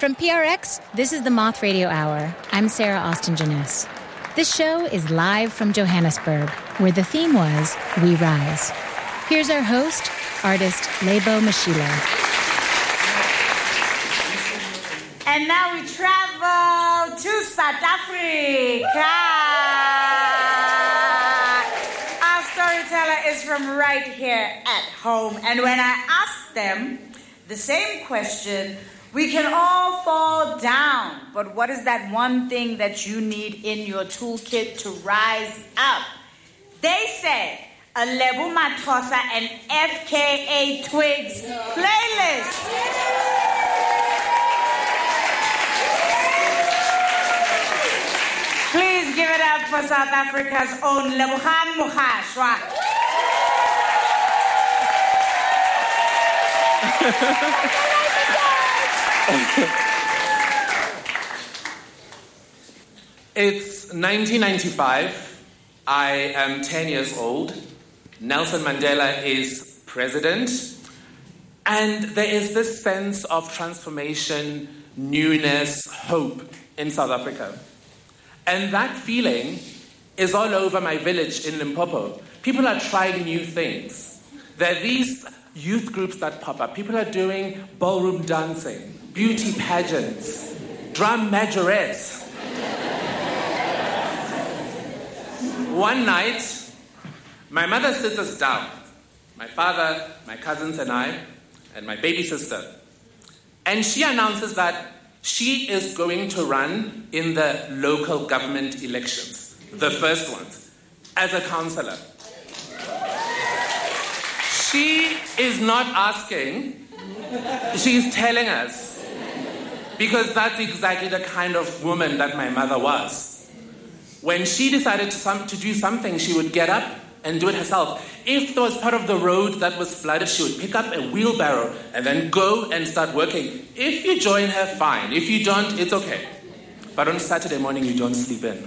From PRX, this is the Moth Radio Hour. I'm Sarah Austin Janess. This show is live from Johannesburg, where the theme was We Rise. Here's our host, artist Lebo Mashila. And now we travel to South Africa. Our storyteller is from right here at home. And when I asked them the same question, we can all fall down, but what is that one thing that you need in your toolkit to rise up? They said a Lebo Mathosa and FKA Twigs playlist. Please give it up for South Africa's own Lebogang Mogashwa. It's 1995. I am 10 years old. Nelson Mandela is president. And there is this sense of transformation, newness, hope in South Africa. And that feeling is all over my village in Limpopo. People are trying new things. There are these youth groups that pop up. People are doing ballroom dancing, beauty pageants, drum majorettes. One night, my mother sits us down, my father, my cousins and I, and my baby sister. And she announces that she is going to run in the local government elections, the first ones, as a councillor. She is not asking, she's telling us, because that's exactly the kind of woman that my mother was. When she decided to do something, she would get up and do it herself. If there was part of the road that was flooded, she would pick up a wheelbarrow and then go and start working. If you join her, fine. If you don't, it's okay. But on Saturday morning, you don't sleep in.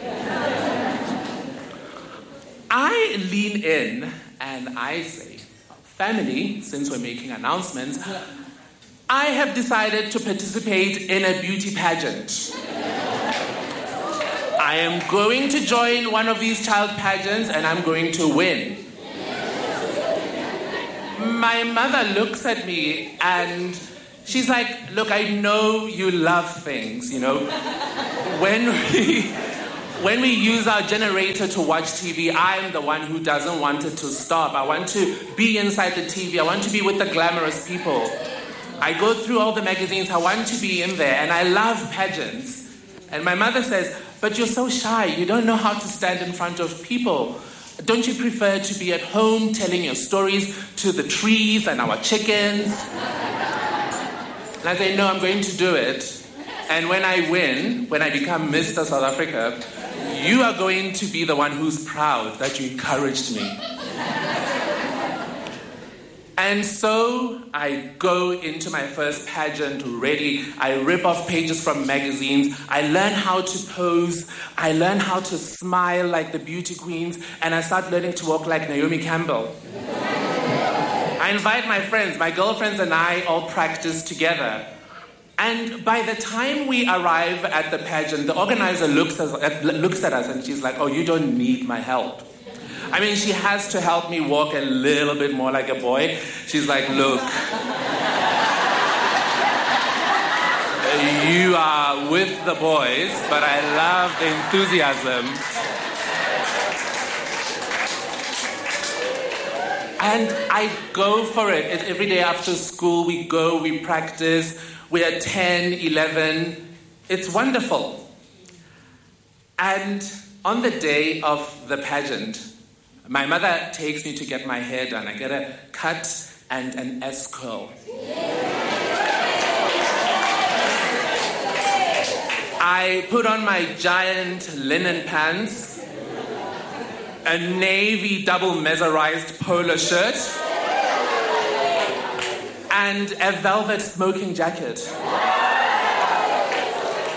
I lean in and I say, family, since we're making announcements, I have decided to participate in a beauty pageant. I am going to join one of these child pageants and I'm going to win. My mother looks at me and she's like, look, I know you love things, you know. When we use our generator to watch TV, I'm the one who doesn't want it to stop. I want to be inside the TV. I want to be with the glamorous people. I go through all the magazines. I want to be in there. And I love pageants. And my mother says, but you're so shy. You don't know how to stand in front of people. Don't you prefer to be at home telling your stories to the trees and our chickens? And I say, no, I'm going to do it. And when I win, when I become Mr. South Africa, you are going to be the one who's proud that you encouraged me. And so I go into my first pageant ready. I rip off pages from magazines. I learn how to pose. I learn how to smile like the beauty queens. And I start learning to walk like Naomi Campbell. I invite my friends, my girlfriends and I all practice together. And by the time we arrive at the pageant, the organizer looks at us and she's like, oh, you don't need my help. I mean, she has to help me walk a little bit more like a boy. She's like, look, you are with the boys, but I love the enthusiasm. And I go for it. It's every day after school, we go, we practice. We are 10, 11. It's wonderful. And on the day of the pageant, my mother takes me to get my hair done. I get a cut and an S-curl. I put on my giant linen pants, a navy double mesmerized polo shirt, and a velvet smoking jacket.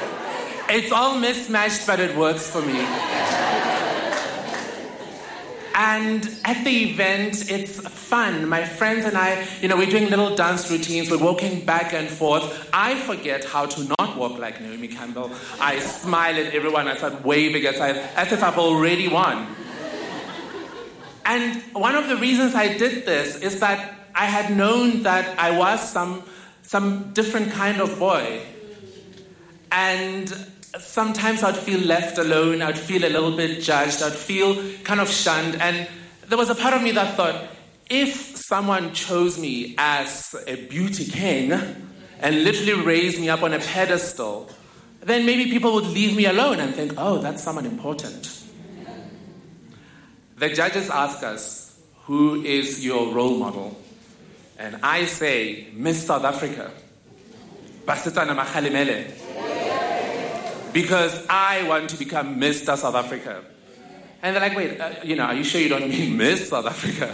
It's all mismatched, but it works for me. And at the event, it's fun. My friends and I, we're doing little dance routines. We're walking back and forth. I forget how to not walk like Naomi Campbell. I smile at everyone. I start waving as if I've already won. And one of the reasons I did this is that I had known that I was some different kind of boy. And sometimes I'd feel left alone, I'd feel a little bit judged, I'd feel kind of shunned. And there was a part of me that thought, if someone chose me as a beauty king and literally raised me up on a pedestal, then maybe people would leave me alone and think, oh, that's someone important. The judges ask us, who is your role model? And I say, Miss South Africa. Basetsana Makhalemele. Because I want to become Mr. South Africa. And they're like, wait, are you sure you don't mean Miss South Africa?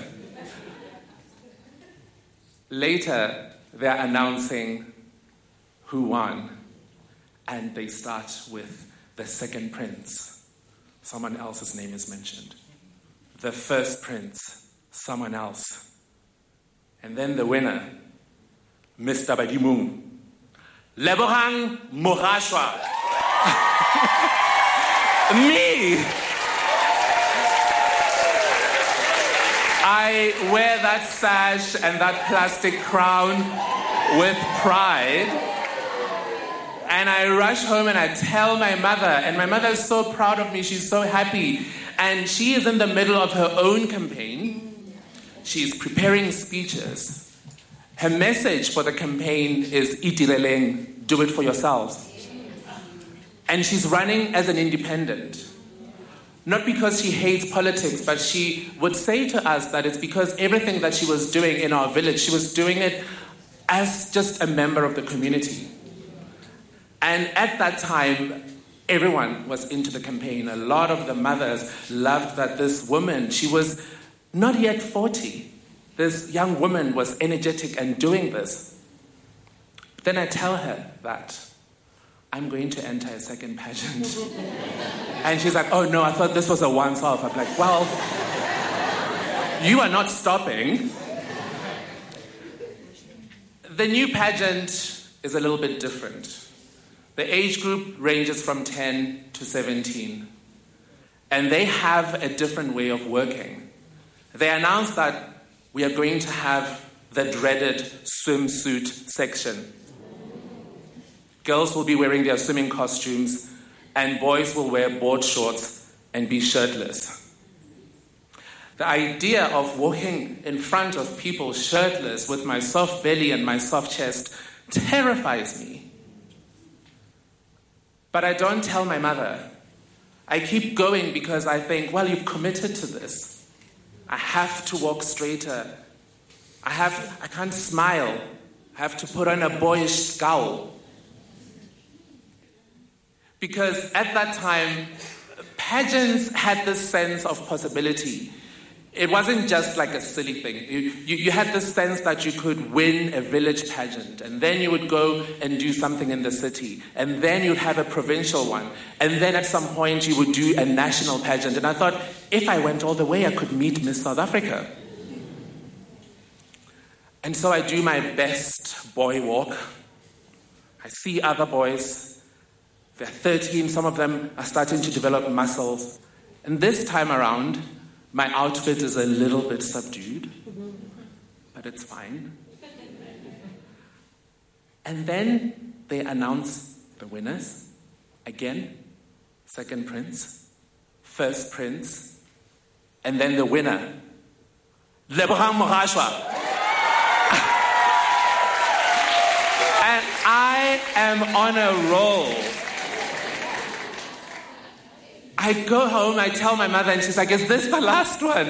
Later, they're announcing who won. And they start with the second prince. Someone else's name is mentioned. The first prince, someone else. And then the winner, Mr. Badimung. Lebogang Mogashwa. Me! I wear that sash and that plastic crown with pride. And I rush home and I tell my mother. And my mother is so proud of me. She's so happy. And she is in the middle of her own campaign. She's preparing speeches. Her message for the campaign is Itireleng, do it for yourselves. And she's running as an independent. Not because she hates politics, but she would say to us that it's because everything that she was doing in our village, she was doing it as just a member of the community. And at that time, everyone was into the campaign. A lot of the mothers loved that this woman, she was not yet 40. This young woman was energetic and doing this. Then I tell her that I'm going to enter a second pageant. And she's like, oh no, I thought this was a once-off. I'm like, well, you are not stopping. The new pageant is a little bit different. The age group ranges from 10 to 17. And they have a different way of working. They announced that we are going to have the dreaded swimsuit section. Girls will be wearing their swimming costumes, and boys will wear board shorts and be shirtless. The idea of walking in front of people shirtless with my soft belly and my soft chest terrifies me. But I don't tell my mother. I keep going because I think, well, you've committed to this. I have to walk straighter. I can't smile. I have to put on a boyish scowl. Because at that time, pageants had this sense of possibility. It wasn't just like a silly thing. You had this sense that you could win a village pageant, and then you would go and do something in the city, and then you'd have a provincial one, and then at some point you would do a national pageant. And I thought, if I went all the way, I could meet Miss South Africa. And so I do my best boy walk. I see other boys. They're 13, some of them are starting to develop muscles. And this time around, my outfit is a little bit subdued, but it's fine. And then they announce the winners. Again, second prince, first prince, and then the winner, Lebogang Mogashwa. And I am on a roll. I go home, I tell my mother, and she's like, is this the last one?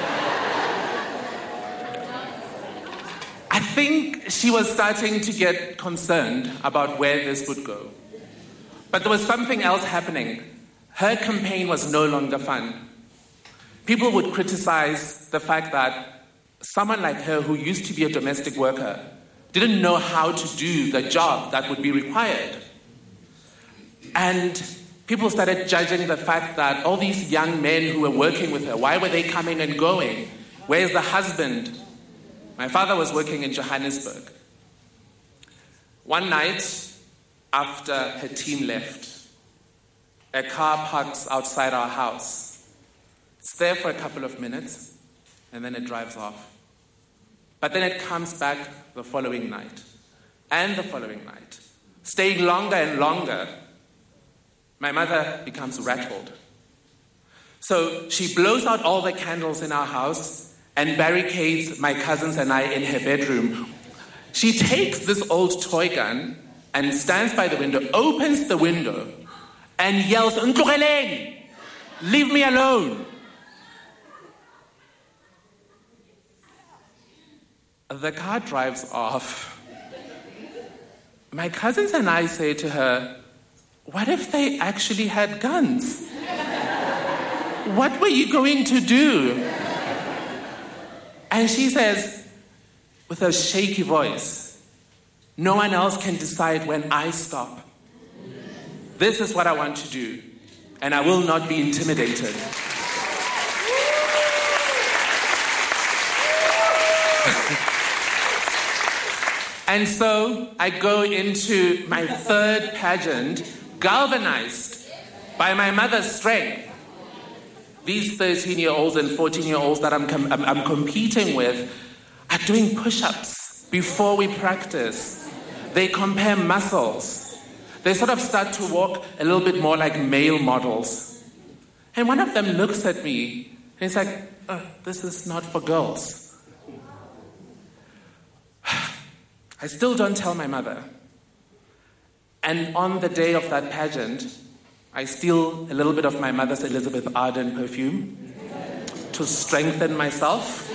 I think she was starting to get concerned about where this would go. But there was something else happening. Her campaign was no longer fun. People would criticize the fact that someone like her, who used to be a domestic worker, didn't know how to do the job that would be required. And people started judging the fact that all these young men who were working with her, why were they coming and going? Where's the husband? My father was working in Johannesburg. One night, after her team left, a car parks outside our house. It's there for a couple of minutes, and then it drives off. But then it comes back the following night, and the following night, staying longer and longer. My mother becomes rattled. So she blows out all the candles in our house and barricades my cousins and I in her bedroom. She takes this old toy gun and stands by the window, opens the window, and yells, "Ntlogeleng! Leave me alone!" The car drives off. My cousins and I say to her, "What if they actually had guns? What were you going to do?" And she says, with a shaky voice, "No one else can decide when I stop. This is what I want to do, and I will not be intimidated." And so I go into my third pageant, galvanized by my mother's strength. These 13-year-olds and 14-year-olds that I'm competing with are doing push-ups before we practice. They compare muscles. They sort of start to walk a little bit more like male models. And one of them looks at me and he's like, "Oh, this is not for girls." I still don't tell my mother. And on the day of that pageant, I steal a little bit of my mother's Elizabeth Arden perfume to strengthen myself.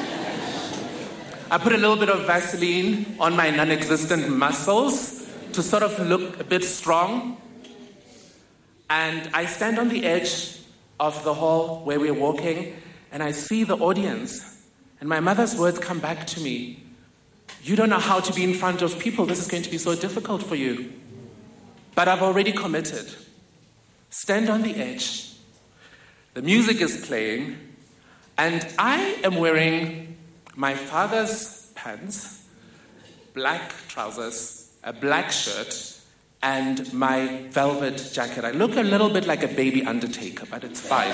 I put a little bit of Vaseline on my non-existent muscles to sort of look a bit strong. And I stand on the edge of the hall where we're walking, and I see the audience. And my mother's words come back to me. "You don't know how to be in front of people. This is going to be so difficult for you. But I've already committed. Stand on the edge." The music is playing, and I am wearing my father's pants, black trousers, a black shirt, and my velvet jacket. I look a little bit like a baby Undertaker, but it's fine.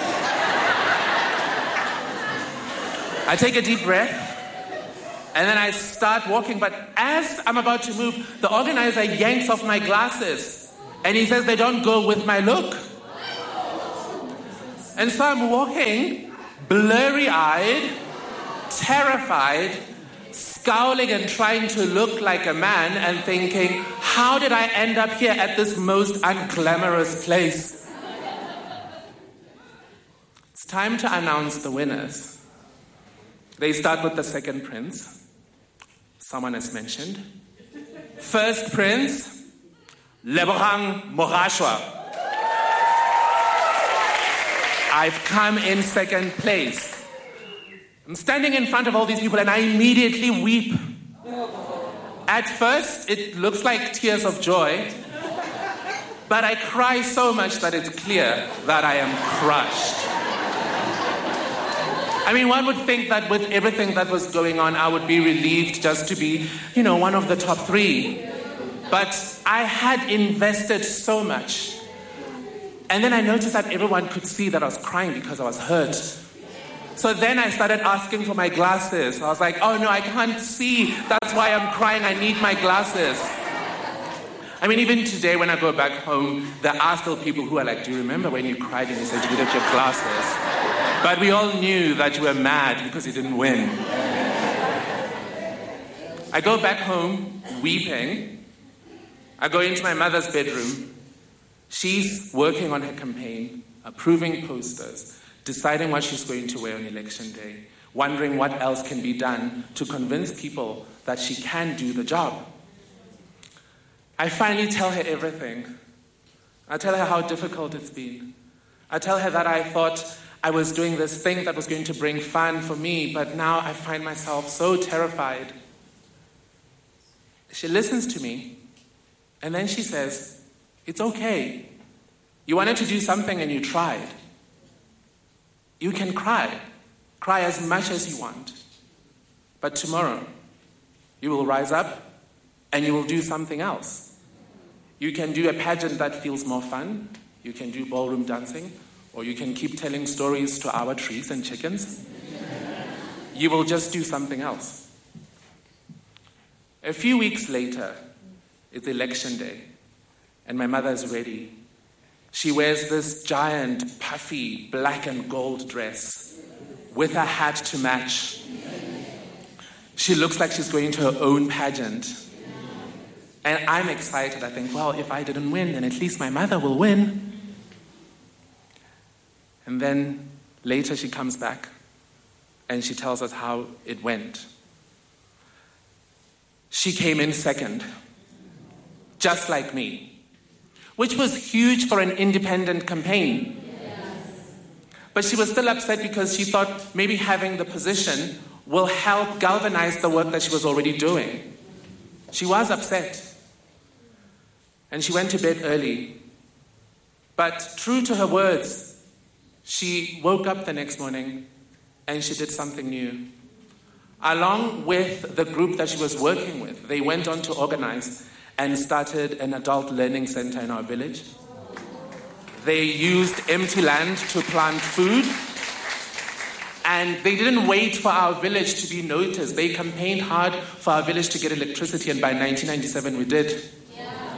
I take a deep breath, and then I start walking, but as I'm about to move, the organizer yanks off my glasses, and he says they don't go with my look. And so I'm walking, blurry-eyed, terrified, scowling and trying to look like a man and thinking, how did I end up here at this most unglamorous place? It's time to announce the winners. They start with the second prince. Someone has mentioned. First prince, Lebogang Mogashwa. I've come in second place. I'm standing in front of all these people and I immediately weep. At first, it looks like tears of joy, but I cry so much that it's clear that I am crushed. I mean, one would think that with everything that was going on, I would be relieved just to be, one of the top 3. But I had invested so much. And then I noticed that everyone could see that I was crying because I was hurt. So then I started asking for my glasses. I was like, oh no, I can't see. That's why I'm crying. I need my glasses. I mean, even today when I go back home, there are still people who are like, do you remember when you cried and you said you needed your glasses? But we all knew that you were mad because you didn't win. I go back home weeping. I go into my mother's bedroom. She's working on her campaign, approving posters, deciding what she's going to wear on election day, wondering what else can be done to convince people that she can do the job. I finally tell her everything. I tell her how difficult it's been. I tell her that I thought I was doing this thing that was going to bring fun for me, but now I find myself so terrified. She listens to me, and then she says, it's okay. You wanted to do something and you tried. You can cry. Cry as much as you want. But tomorrow, you will rise up and you will do something else. You can do a pageant that feels more fun. You can do ballroom dancing. Or you can keep telling stories to our trees and chickens. You will just do something else. A few weeks later, it's election day, and my mother is ready. She wears this giant, puffy, black and gold dress with a hat to match. She looks like she's going to her own pageant. And I'm excited. I think, well, if I didn't win, then at least my mother will win. And then later she comes back and she tells us how it went. She came in second, just like me, which was huge for an independent campaign. Yes. But she was still upset because she thought maybe having the position will help galvanize the work that she was already doing. She was upset. And she went to bed early. But true to her words, she woke up the next morning and she did something new. Along with the group that she was working with, they went on to organize and started an adult learning center in our village. They used empty land to plant food. And they didn't wait for our village to be noticed. They campaigned hard for our village to get electricity, and by 1997 we did. Yeah.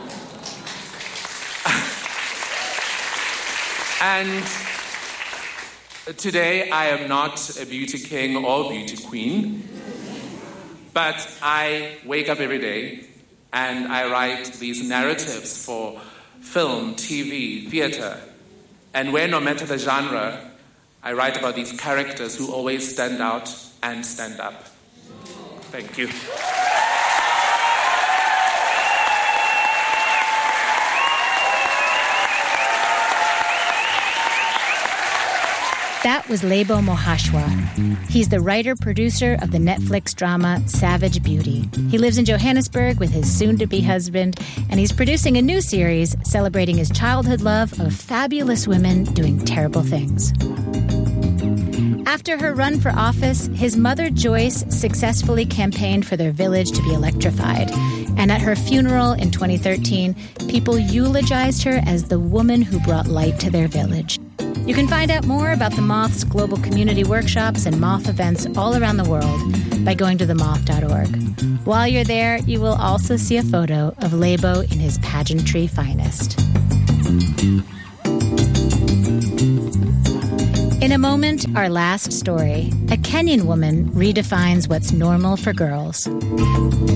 And today I am not a beauty king or beauty queen, but I wake up every day and I write these narratives for film, TV, theater, and where no matter the genre, I write about these characters who always stand out and stand up. Thank you. That was Lebo Mohashwa. He's the writer-producer of the Netflix drama Savage Beauty. He lives in Johannesburg with his soon-to-be husband, and he's producing a new series celebrating his childhood love of fabulous women doing terrible things. After her run for office, his mother Joyce successfully campaigned for their village to be electrified. And at her funeral in 2013, people eulogized her as the woman who brought light to their village. You can find out more about the Moth's global community workshops and Moth events all around the world by going to themoth.org. While you're there, you will also see a photo of Lebo in his pageantry finest. In a moment, our last story. A Kenyan woman redefines what's normal for girls.